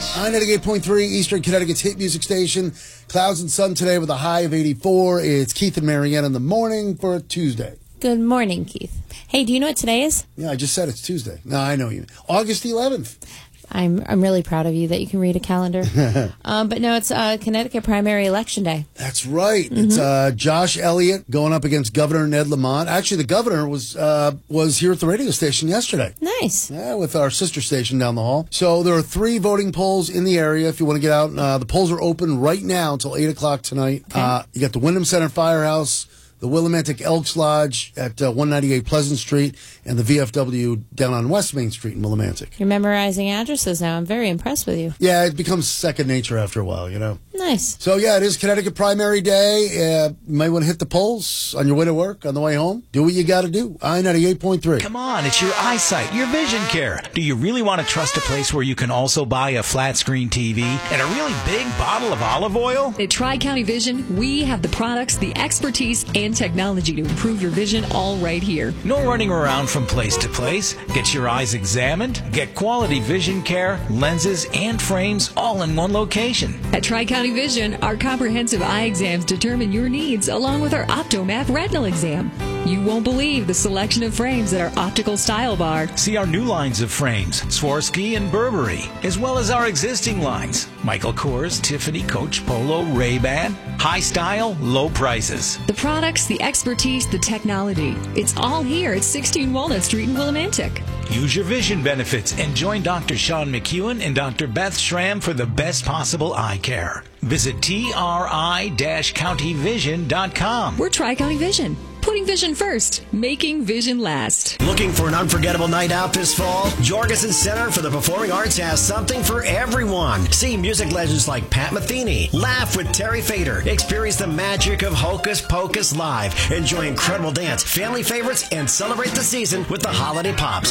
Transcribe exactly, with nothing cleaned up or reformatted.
I ninety-eight point three Eastern Connecticut's hit music station. Clouds and sun today with a high of eighty-four. It's Keith and Marianne in the morning for a Tuesday. Good morning, Keith. Hey, do you know what today is? Yeah, I just said it's Tuesday. No, I know you. August eleventh. I'm I'm really proud of you that you can read a calendar. um, but no, it's uh, Connecticut primary election day. That's right. Mm-hmm. It's uh, Josh Elliott going up against Governor Ned Lamont. Actually, the governor was uh, was here at the radio station yesterday. Nice. Yeah, with our sister station down the hall. So there are three voting polls in the area if you want to get out. Uh, the polls are open right now until eight o'clock tonight. Okay. Uh, you got the Wyndham Center Firehouse, the Willimantic Elks Lodge at uh, one ninety-eight Pleasant Street, and the V F W down on West Main Street in Willimantic. You're memorizing addresses now. I'm very impressed with you. Yeah, it becomes second nature after a while, you know. Nice. So, yeah, it is Connecticut primary day. Uh, you might want to hit the polls on your way to work, on the way home. Do what you got to do. I ninety-eight point three. Come on, it's your eyesight, your vision care. Do you really want to trust a place where you can also buy a flat screen T V and a really big bottle of olive oil? At Tri-County Vision, we have the products, the expertise, and technology to improve your vision all right here. No running around from place to place. Get your eyes examined. Get quality vision care, lenses, and frames all in one location. At Tri-County Vision, our comprehensive eye exams determine your needs along with our OptoMap retinal exam. You won't believe the selection of frames at our optical style bar. See our new lines of frames, Swarovski and Burberry, as well as our existing lines, Michael Kors, Tiffany, Coach, Polo, Ray-Ban. High style, low prices. The products, the expertise, the technology. It's all here at sixteen Walnut Street in Willimantic. Use your vision benefits and join Doctor Sean McEwen and Doctor Beth Schramm for the best possible eye care. Visit T R I county vision dot com. We're Tri-County Vision. Putting vision first, making vision last. Looking for an unforgettable night out this fall? Jorgensen Center for the Performing Arts has something for everyone. See music legends like Pat Metheny, laugh with Terry Fader, experience the magic of Hocus Pocus live, enjoy incredible dance, family favorites, and celebrate the season with the Holiday Pops.